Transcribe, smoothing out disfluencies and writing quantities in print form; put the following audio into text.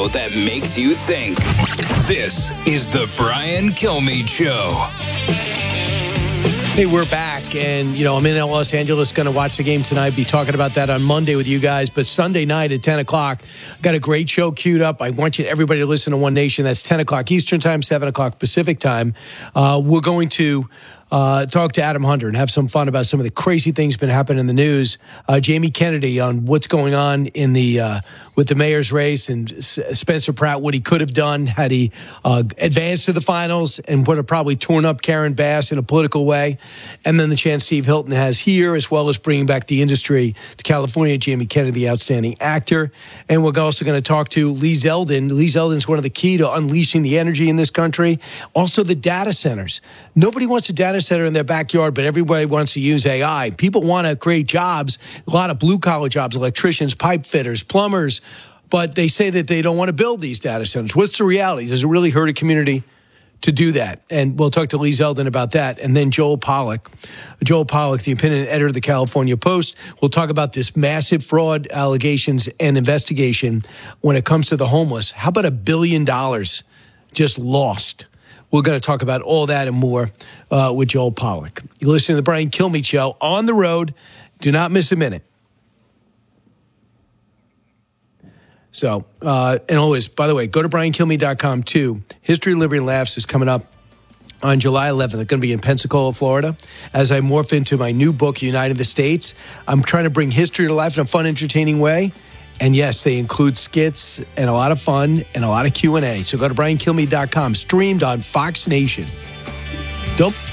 show that makes you think. This is the Brian Kilmeade Show. Hey, we're back, and, I'm in Los Angeles, going to watch the game tonight, be talking about that on Monday with you guys, but Sunday night at 10 o'clock, got a great show queued up. I want everybody to listen to One Nation. That's 10 o'clock Eastern Time, 7 o'clock Pacific Time. We're going to talk to Adam Hunter and have some fun about some of the crazy things been happening in the news. Jamie Kennedy on what's going on in the with the mayor's race, and Spencer Pratt, what he could have done had he advanced to the finals, and would have probably torn up Karen Bass in a political way. And then the chance Steve Hilton has here, as well as bringing back the industry to California. Jamie Kennedy, the outstanding actor. And we're also going to talk to Lee Zeldin. Lee Zeldin's one of the key to unleashing the energy in this country. Also the data centers. Nobody wants a data center in their backyard, but everybody wants to use AI. People want to create jobs, a lot of blue-collar jobs, electricians, pipe fitters, plumbers, but they say that they don't want to build these data centers. What's the reality? Does it really hurt a community to do that? And we'll talk to Lee Zeldin about that. And then Joel Pollack, the opinion editor of the California Post, will talk about this massive fraud allegations and investigation when it comes to the homeless. How about $1 billion just lost? We're going to talk about all that and more with Joel Pollack. You're listening to the Brian Kilmeade Show on the road. Do not miss a minute. So, and always, by the way, go to BrianKilmeade.com too. History, Liberty, and Laughs is coming up on July 11th. It's going to be in Pensacola, Florida. As I morph into my new book, United the States, I'm trying to bring history to life in a fun, entertaining way. And yes, they include skits and a lot of fun and a lot of Q&A. So go to BrianKilmeade.com, streamed on Fox Nation. Don't